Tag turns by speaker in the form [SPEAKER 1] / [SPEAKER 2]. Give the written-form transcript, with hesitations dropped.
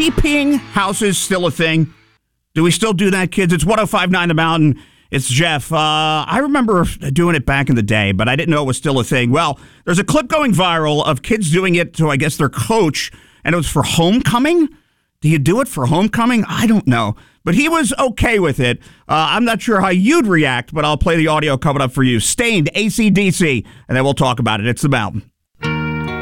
[SPEAKER 1] TPing houses still a thing? Do we still do that, kids? It's 105.9 The Mountain. It's Jeff. I remember doing it back in the day, but I didn't know it was still a thing. Well, there's a clip going viral of kids doing it to, I guess, their coach, and it was for homecoming. Do you do it for homecoming? I don't know. But he was okay with it. I'm not sure how you'd react, but I'll play the audio coming up for you. Stained, AC/DC, and then we'll talk about it. It's The Mountain.